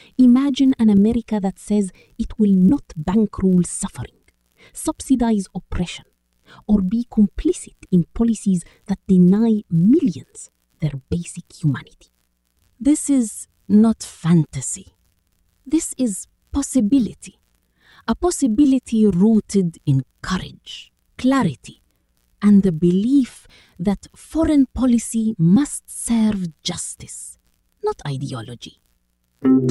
Imagine an America that says it will not bankroll suffering, subsidize oppression, or be complicit in policies that deny millions their basic humanity. This is not fantasy. This is possibility. A possibility rooted in courage, clarity, and the belief that foreign policy must serve justice, not ideology.